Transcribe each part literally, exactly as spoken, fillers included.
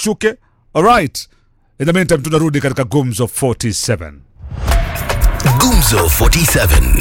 ishuke. Alright, in the meantime tunarudi katika Gumzo forty-seven. Gumzo forty-seven.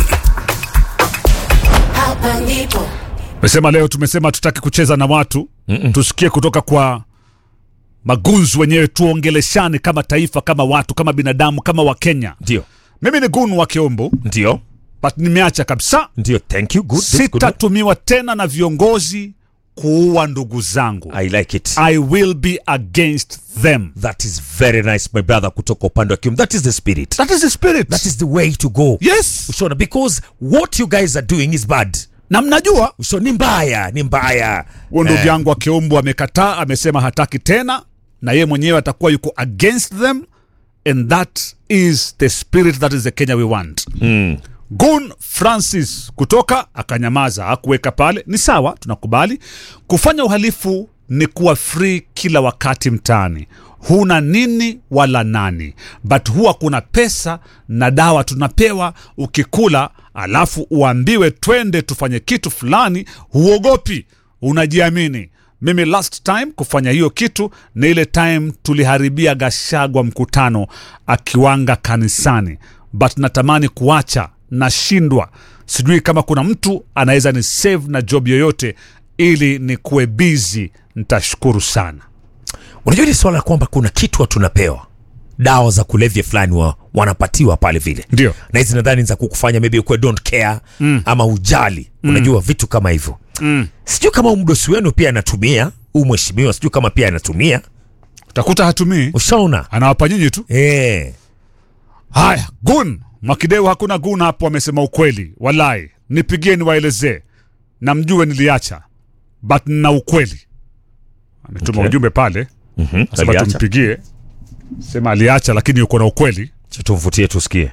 Hapa ndipo Mesema leo tumesema tutaki kucheza na watu. Mm-mm. Tusikie kutoka kwa magunzu wenyewe, tuongeleshane kama taifa, kama watu, kama binadamu, kama wa Kenya. Ndio. Mimi ni Gun wa Kiombo. Ndio. But nimeacha kabisa. Ndio, thank you. Good. Sitatumiwa tena na viongozi kuua ndugu zangu. I like it. I will be against them. That is very nice, my brother, kutoka upande wa Kium. That is the spirit. That is the spirit. That is the way to go. Yes. Ushona, because what you guys are doing is bad. Na mnajua Ushona, ni mbaya, ni mbaya. Huyo ndugu Eh. yangu wa Kiombo amekataa, amesema hataki tena, na yeye mwenyewe atakuwa yuko against them, and that is the spirit, that is the Kenya we want. Mm. Gun Francis kutoka akanyamaza, hakuweka pale. Ni sawa, tunakubali. Kufanya uhalifu ni kuwa free kila wakati mtaani. Huna nini wala nani, but huwa kuna pesa na dawa tunapewa, ukikula alafu uambiwe twende tufanye kitu fulani, huogopi, unajiamini. Mimi last time kufanya hiyo kitu ni ile time tuliharibia Gashagwa mkutano akiwanga kanisani, but natamani kuacha, nashindwa. Sijui kama kuna mtu anaweza ni save na job yoyote ili ni kuwe busy, nitashukuru sana. Unajua ni swala kwamba kuna kitu tunapewa, dawa za kulevya fulani wa, wanapatiwa pale vile. Ndio. Na hizi nadhani za kukufanya maybe ukwe don't care, mm. ama ujali. Mm. Unajua vitu kama hivyo. Mm. Sijui kama mdosi wenu pia anatumia, huyu mheshimiwa sijui kama pia anatumia. Utakuta hatumii. Ushaona? Anawapa nyinyi tu. Eh. Haya, Gun Makideu, hakuna Gun hapo, amesema ukweli. Walai, nipigie niwaelezee. Na mjue niliacha, but na ukweli. Ametuma Okay. ujumbe pale. Mhm. Sema tumpigie. Sema aliacha lakini yuko na ukweli. Cha tumvutie tusikie.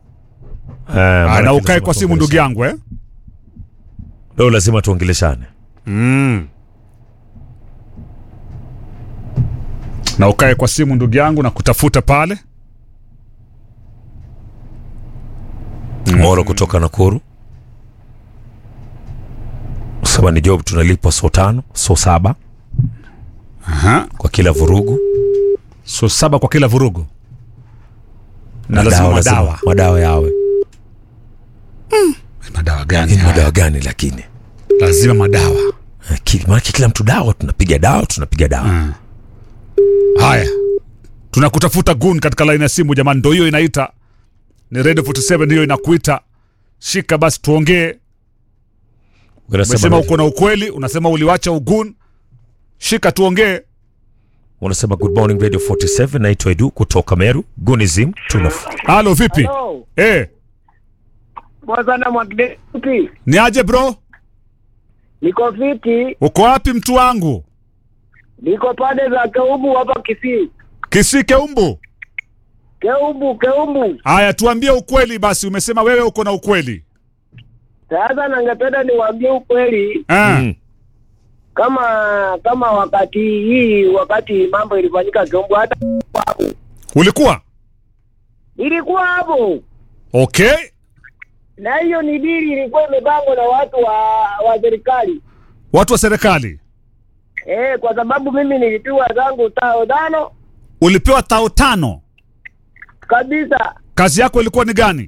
Eh, Na ukae kwa simu ndugu yangu eh. Leo lazima tuongeleshane. Mm. Na ukae kwa simu ndugu yangu na kutafuta pale. Moro kutoka Nakuru. Sema ni job tunalipwa so tano, so saba. Aha. Kwa kila vurugu. So saba kwa kila vurugu. Na Madawa, lazima lazima madawa. Madawa yawe. Mm. Madawa gani? Ni madawa gani lakini? Lazima madawa. Kila, maana kila mtu dawa, tunapiga dawa, tunapiga dawa. Mm. Haya. Tunakutafuta Gun katika line ya simu jamani, ndio hiyo inaita. Ni Radio forty-seven hiyo inakuita. Shika basi tuongee. Unasema uko na ukweli, unasema uliwacha ugun. Shika tuongee. Unasema good morning Radio forty-seven, naitwa Edu kutoka Meru. Gunizim tunafu. Halo vipi? Hello. Eh. Mwazana mwagdeti. Ni aje bro? Niko fiti. Uko wapi mtu wangu? Niko pande za Keumbu hapa Kisii. Kisii Keumbu? Keumbu, Keumbu. Haya tuambie ukweli basi, umesema wewe uko na ukweli. Sasa ningependa niwaambie ukweli. Ah. Mm. Kama kama wakati hii wakati mambo ilifanyika Keumbu, hata Ulikuwa? ilikuwa hapo. Okay. Na hiyo ni dili ilikuwa imepangwa na watu wa wa serikali. Watu wa serikali. Eh, kwa sababu mimi nilipiwa zangu tao tano Ulipewa tao tano kabisa. Kazi yako ilikuwa ni gani?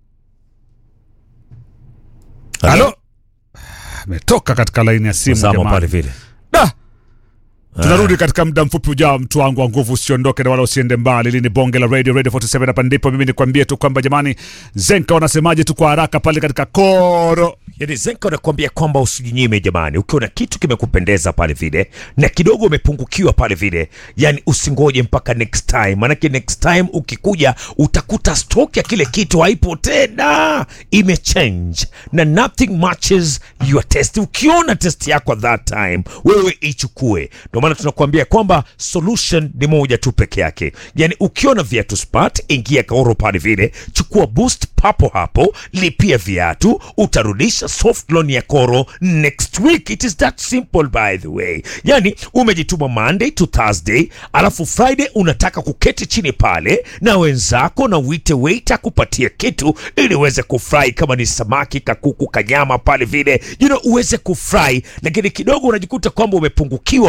Halo? Ametoka katika line ya simu Zama pale vile. Da. Tunarudi katika muda mfupi ujao, mtu wangu wa nguvu, usiondoke na wala usiende mbali. Hili ni bonge la Radio Radio forty-seven, hapa ndipo mimi nikwambie tu kwamba jamani, Zenka wanasemaje tu kwa haraka pale katika koro. Yaani Zenka anakuambia kwamba usijinyime jamani. Ukiona kitu kimekupendeza pale vile na kidogo umepungukiwa pale vile, yani usingoje mpaka next time. Manake next time ukikuja utakuta stock ya kile kitu haipo tena, imechange na nothing matches your taste. Ukiona taste yako that time, wewe ichukue. Ndio maana tunakuambia kwamba solution ni moja tu peke yake. Yani ukiona viatu smart, ingia Kaoro pale vile, chukua boost papo hapo, lipia viatu, utarudisha soft loan ya Koro next week. It is that simple by the way. Yani umejituma Monday to Thursday, alafu Friday unataka kuketi chini pale na wenzako na uite waiter kupatia kitu ili uweze kufry, kama ni samaki, kakuku, kanyama pale vile, you know, uweze kufry, lakini kidogo unajikuta kwamba umepungukiwa. Usi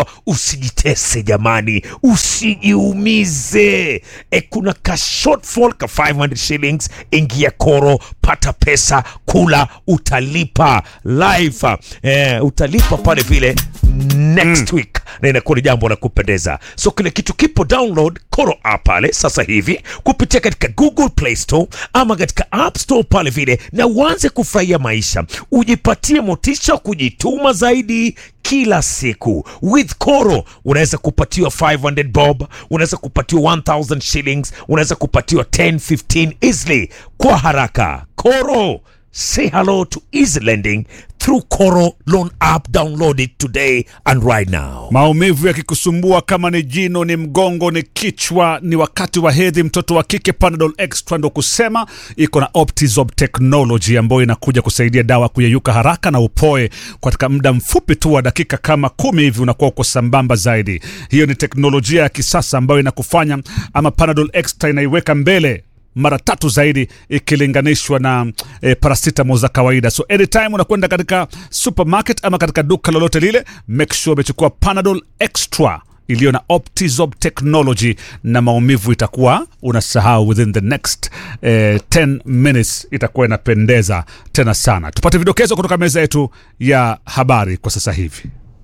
usijitese jamani, usijiumize. E, kuna ka shortfall ka five hundred shillings, ingia Koro, pata pesa, kula, utalipa live. E, utalipa pale vile next mm. week, na inakuwa ni jambo la kupendeza. So kile kitu kipo, download Koro app pale sasa hivi kupitia katika Google Play Store ama katika App Store pale vile, na uanze kufurahia maisha, ujipatie motisha kujituma zaidi kila siku. With Koro unaweza kupatiwa five hundred bob, unaweza kupatiwa one thousand shillings, unaweza kupatiwa ten fifteen easily kwa haraka. Koro, say hello to easy lending through Koro loan app. Download it today and right now. Maumivu yakikusumbua kama ni jino, ni mgongo, ni kichwa, ni wakati wa hedhi, mtoto wa kike, Panadol Extra ndo kusema. Iko na Optizorb technology ambayo inakuja kusaidia dawa kuyeyuka haraka na upoe katika muda mfupi tu wa dakika kama kumi hivi, unakuwa uko sambamba zaidi. Hiyo ni teknolojia ya kisasa ambayo inakufanya, ama Panadol Extra inaiweka mbele mara tatu zaidi ikilinganishwa na e, paracetamol za kawaida. So anytime unakwenda katika supermarket ama katika duka lolote lile, make sure umechukua Panadol Extra iliyo na Optizorb technology, na maumivu itakuwa unasahau within the next eh, ten minutes. Itakuwa inapendeza tena sana. Tupate vidokezo kutoka meza yetu ya habari kwa sasa hivi.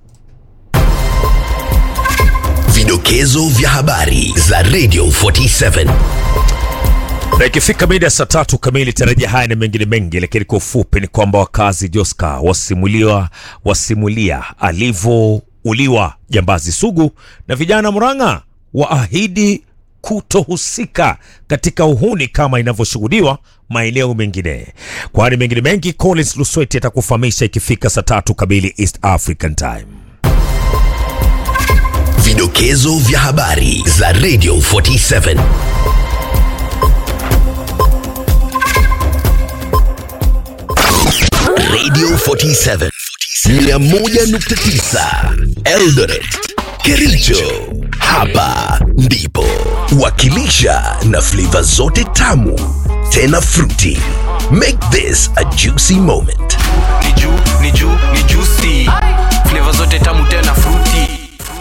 Vidokezo vya habari za Radio forty-seven. Na ikifika mida saa tatu kamili tarajia haya na mengine mengi, lakini kwa ufupi ni kwamba wakazi Joska wasimuliwa wasimulia alivo uliwa jambazi sugu, na vijana Murang'a waahidi kutohusika katika uhuni kama inavyoshuhudiwa maeneo mengine. Kwa hali mengine mengi, Collins Lusweti atakufahamisha ikifika saa tatu kamili East African Time. Vidokezo vya habari za Radio forty-seven. Radio forty-seven mia moja nukta tisa Eldoret, Kericho. Hapa ndipo wakilisha na flavor zote tamu tena fruity. Make this a juicy moment. Ni ju, ni ju, ni juicy. Flavor zote tamu tena fruity.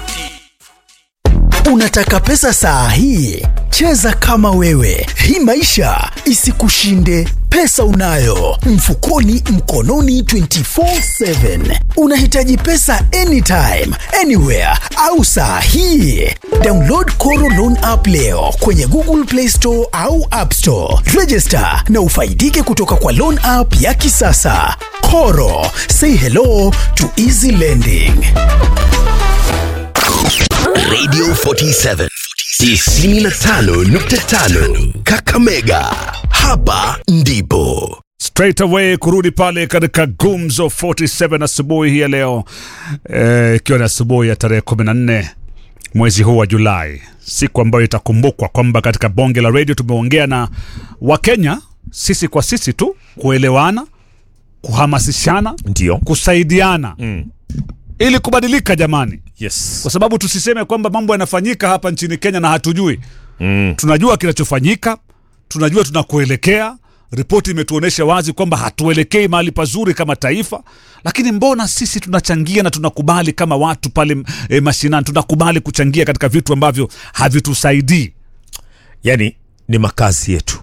Unataka pesa saa hii? Cheza kama wewe. Hii maisha isikushinde. Pesa unayo mfukoni, mkononi, twenty-four seven. Unahitaji pesa anytime, anywhere au saa hii? Download Koro Loan app leo kwenye Google Play Store au App Store. Register na ufaidike kutoka kwa loan app ya kisasa. Koro, say hello to easy lending. Radio forty-seven tisini na tano nukta tano Kakamega. Hapa ndipo straight away kurudi pale katika Gumzo forty-seven asubuhi hii ya leo, eh, ikiwa ni asubuhi ya tarehe kumi na nne mwezi huu wa Julai, siku ambayo itakumbukwa kwamba katika bonge la radio tumeongea na Wakenya sisi kwa sisi tu, kuelewana, kuhamasishana, ndio kusaidiana mm. ili kubadilika jamani. Yes. Kwa sababu tusiseme kwamba mambo yanafanyika hapa nchini Kenya na hatujui. Mm. Tunajua kinachofanyika, tunajua tunakoelekea. Ripoti imetuonesha wazi kwamba hatuelekei mahali pazuri kama taifa, lakini mbona sisi tunachangia na tunakubali kama watu pale e, mashinani tunakubali kuchangia katika vitu ambavyo havitusaidii? Yani ni makazi yetu,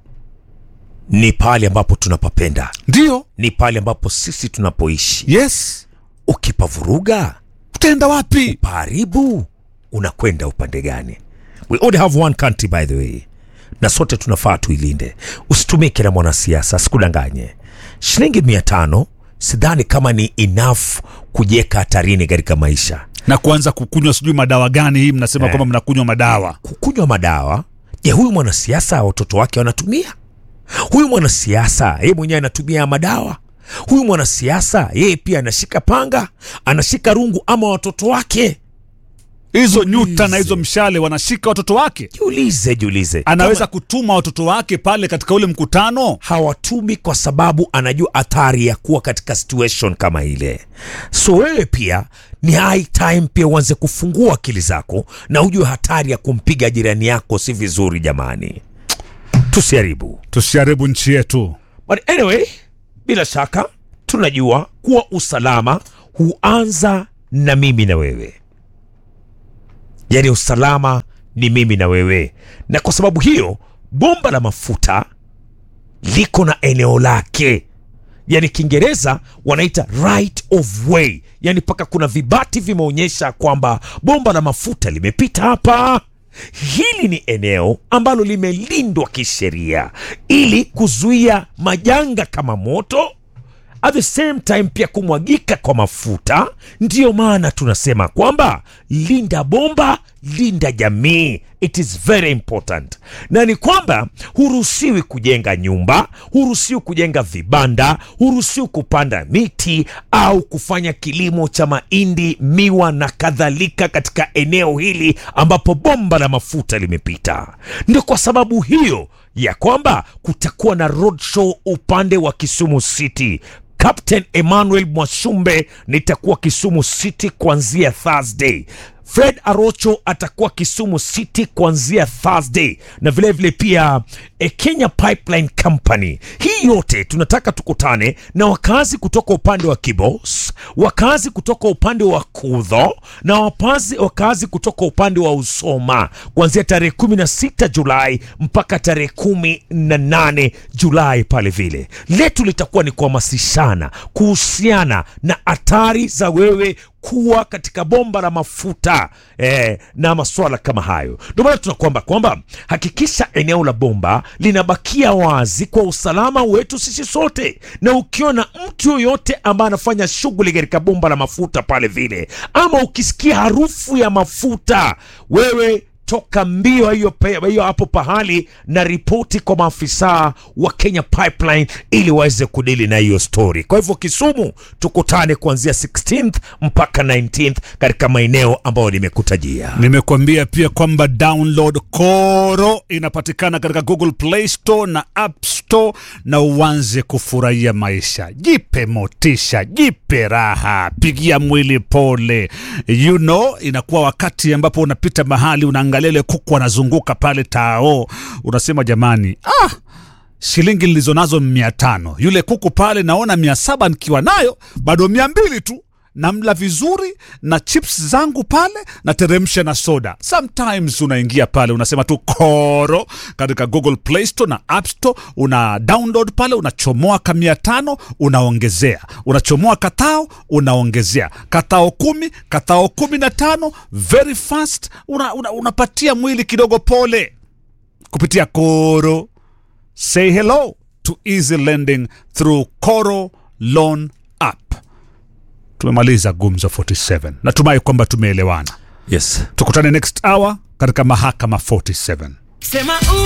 ni pale ambapo tunapapenda, ndio ni pale ambapo sisi tunapoishi. Yes. Ukipavuruga utaenda wapi? Uparibu unakwenda upande gani? We only have one country by the way, na sote tunafaa tuilinde. Usitumike na mwanasiasa, sikudanganye. Shilingi mia tano sidhani kama ni enough kujeka hatarini katika maisha. Na kuanza kukunywa sijui madawa gani hii mnasema eh, kwamba mnakunywa madawa. Kukunywa madawa? Je, huyu mwanasiasa watoto wake wanatumia? Huyu mwanasiasa yeye mwenyewe anatumia madawa? Huyu mwanasiasa yeye pia anashika panga, anashika rungu, ama watoto wake? Hizo nyuta na hizo mshale wanashika watoto wake? Jiulize, jiulize. Anaweza kama kutuma watoto wake pale katika ule mkutano? Hawatumi kwa sababu anajua athari ya kuwa katika situation kama ile. So wewe pia ni high time pia uanze kufungua akili zako na ujue hatari ya kumpiga jirani yako si vizuri jamani. Tusiharibu. Tusiharibu nchi yetu. But anyway, bila shaka tunajua kuwa usalama huanza na mimi na wewe. Yaani usalama ni mimi na wewe. Na kwa sababu hiyo bomba la mafuta liko na eneo lake. Yaani Kiingereza wanaita right of way. Yaani paka kuna vibati vimeonyesha kwamba bomba la mafuta limepita hapa. Hili ni eneo ambalo limelindwa kisheria ili kuzuia majanga kama moto, at the same time pia kumwagika kwa mafuta. Ndiyo maana tunasema kwamba linda bomba, linda jamii. It is very important. Na ni kwamba huruhusiwi kujenga nyumba, huruhusiwi kujenga vibanda, huruhusiwi kupanda miti au kufanya kilimo cha mahindi, miwa na kadhalika katika eneo hili ambapo bomba la mafuta limepita. Ndio kwa sababu hiyo ya kwamba kutakuwa na roadshow upande wa Kisumu City. Captain Emmanuel Mwashumbe nitakuwa Kisumu City kuanzia Thursday. Fred Arocho atakuwa Kisumu City kuanzia Thursday. Na vile vile pia e, Kenya Pipeline Company. Hii yote tunataka tukutane na wakazi kutoka upande wa Kibos, wakazi kutoka upande wa Kudho na wapazi, wakazi kutoka upande wa Usoma kuanzia tarehe kumi na sita Julai mpaka tarehe kumi na nane Julai pale vile. Letu litakuwa ni kuhamasishana kuhusiana na hatari za wewe kuwa katika bomba la mafuta eh, na masuala kama hayo. Ndio maana tunakuomba kwamba hakikisha eneo la bomba linabakia wazi kwa usalama wetu sisi sote. Na ukiona mtu yoyote ambaye anafanya shughuli katika bomba la mafuta pale vile, ama ukisikia harufu ya mafuta, wewe toka mbio hiyo hiyo hapo pahali na ripoti kwa maafisa wa Kenya Pipeline ili waweze kudili na hiyo story. Kwa hivyo Kisumu tukutane kuanzia sixteenth mpaka nineteenth katika maeneo ambayo nimekutajia. Nimekuambia pia kwamba download Koro inapatikana katika Google Play Store na App Store na uanze kufurahia maisha. Jipe motisha, jipe raha, pigia mwili pole. You know, inakuwa wakati ambapo unapita mahali unaangalia ile kuku anazunguka pale tao, unasema jamani, ah, shilingi nilizonazo mia tano, yule kuku pale naona mia saba nikiwa nayo, bado mia mbili tu. Namla vizuri na chips zangu pale na teremsha na soda. Sometimes unaingia pale unasema tu Koro katika Google Play Store na App Store, una download pale, unachomoa ka mia tano unaongezea, unachomoa katao unaongezea, katao kumi, katao kumi na tano, very fast. una, una, unapatia mwili kidogo pole kupitia Koro. Say hello to easy lending through Koro Loan App. Tumemaliza Gumzo forty-seven. Natumai kwamba tumeelewana. Yes. Tukutane next hour katika Mahakama forty-seven. Sema